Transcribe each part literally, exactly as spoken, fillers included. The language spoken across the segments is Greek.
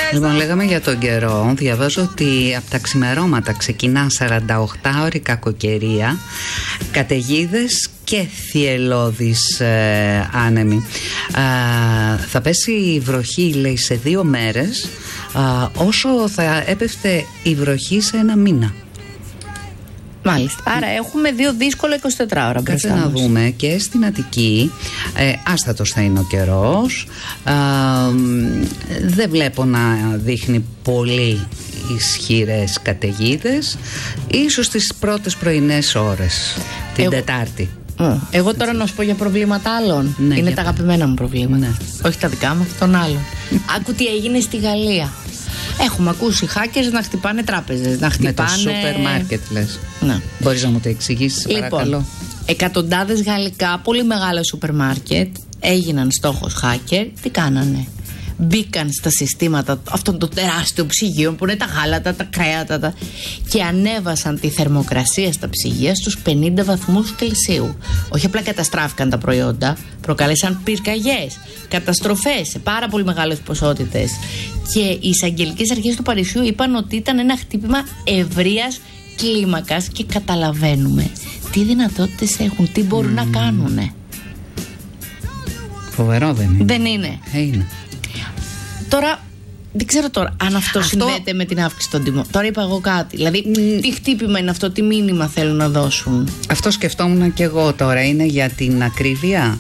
Λοιπόν, λέγαμε για τον καιρό. Διαβάζω ότι από τα ξημερώματα ξεκινά σαρανταοκτάωρη κακοκαιρία, καταιγίδες και θυελλώδεις ε, άνεμοι. Α, θα πέσει η βροχή, λέει, σε δύο μέρες, α, όσο θα έπεφτε η βροχή σε ένα μήνα. Μάλιστα. Άρα έχουμε δύο δύσκολα εικοσιτέσσερις ώρα μπροστά μας. Κάτσε να δούμε και στην Αττική. ε, Άστατος θα είναι ο καιρός. ε, Δεν βλέπω να δείχνει πολύ ισχυρές καταιγίδες. Ίσως τις πρώτες πρωινές ώρες την Εγώ... Τετάρτη. Εγώ τώρα να σου πω για προβλήματα άλλων. Ναι, είναι τα αγαπημένα μου προβλήματα. Ναι. Όχι τα δικά μου, των άλλων. Άκου τι έγινε στη Γαλλία. Έχουμε ακούσει hackers να χτυπάνε τράπεζες, να χτυπάνε... Με το σούπερ μάρκετ λες. Ναι. Μπορείς να μου το εξηγήσεις, λοιπόν, παρακαλώ? Εκατοντάδες γαλλικά, πολύ μεγάλα σούπερ μάρκετ έγιναν στόχος hacker. Τι κάνανε? Μπήκαν στα συστήματα αυτών των τεράστιων ψυγείων που είναι τα γάλατα, τα κρέατα τα... και ανέβασαν τη θερμοκρασία στα ψυγεία στους πενήντα βαθμούς Κελσίου. Όχι απλά καταστράφηκαν τα προϊόντα, προκαλέσαν πυρκαγιές, καταστροφές σε πάρα πολύ μεγάλες ποσότητες. Και οι εισαγγελικές αρχές του Παρισιού είπαν ότι ήταν ένα χτύπημα ευρείας κλίμακας και καταλαβαίνουμε τι δυνατότητες έχουν, τι μπορούν mm. να κάνουνε. Φοβερό δεν είναι? Δεν είναι. Ε, είναι. Τώρα, δεν ξέρω τώρα αν αυτό, αυτό συνδέεται με την αύξηση των τιμών. Τώρα είπα εγώ κάτι. Δηλαδή, mm. τι χτύπημα είναι αυτό, τι μήνυμα θέλουν να δώσουν? Αυτό σκεφτόμουν και εγώ τώρα. Είναι για την ακρίβεια?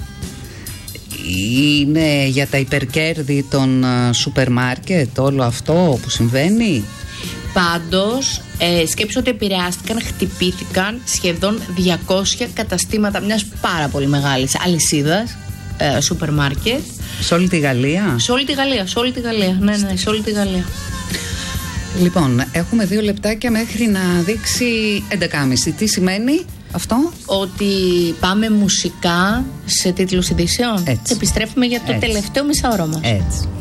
Είναι για τα υπερκέρδη των σούπερ μάρκετ, όλο αυτό που συμβαίνει? Πάντως, ε, σκέψου ότι επηρεάστηκαν, χτυπήθηκαν σχεδόν διακόσια καταστήματα μιας πάρα πολύ μεγάλης αλυσίδας ε, σούπερ μάρκετ. Σε όλη τη Γαλλία? Σε όλη τη Γαλλία, σε όλη τη Γαλλία. Ναι, ναι, σε όλη τη Γαλλία. Λοιπόν, έχουμε δύο λεπτάκια μέχρι να δείξει έντεκα και μισή. Τι σημαίνει αυτό? Ότι πάμε μουσικά σε τίτλους ειδήσεων. Έτσι. Επιστρέφουμε για το Έτσι. τελευταίο μισάωρο μας. Έτσι.